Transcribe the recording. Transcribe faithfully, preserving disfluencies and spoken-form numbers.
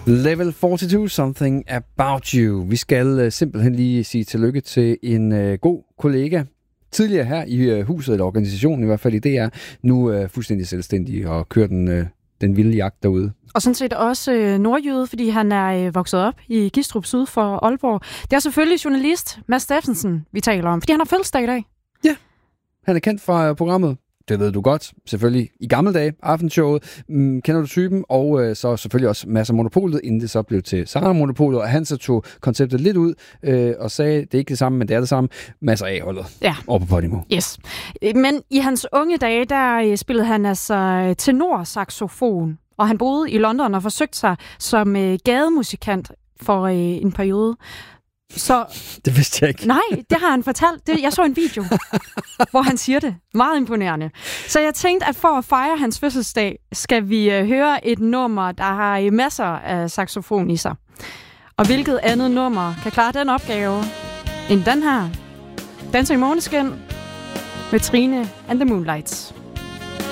Level fireogfyrre, Something About You. Vi skal uh, simpelthen lige sige tillykke til en uh, god kollega, tidligere her i uh, huset, eller organisationen i hvert fald i D R, nu uh, fuldstændig selvstændig og kører den, uh, den vilde jagt derude. Og sådan set også øh, nordjyde, fordi han er øh, vokset op i Gistrup syd for Aalborg. Det er selvfølgelig journalist Mads Steffensen, vi taler om, fordi han har fødselsdag i dag. Ja, han er kendt fra uh, programmet. Det ved du godt, selvfølgelig i gamle dage, Aftenshowet, mm, kender du typen, og øh, så selvfølgelig også masser af Monopolet, inden det så blev til Sara Monopolet, og han så tog konceptet lidt ud øh, og sagde, det er ikke det samme, men det er det samme, masser af holdet ja. over på Podimo. Yes. Men i hans unge dage, der spillede han altså tenorsaxofon, og han boede i London og forsøgte sig som øh, gademusikant for øh, en periode. Så, det vidste jeg ikke. Nej, det har han fortalt. Det, jeg så en video, hvor han siger det. Meget imponerende. Så jeg tænkte, at for at fejre hans fødselsdag, skal vi øh, høre et nummer, der har øh, masser af saxofon i sig. Og hvilket andet nummer kan klare den opgave end den her? Danser i Måneskin med Trine and the Moonlights.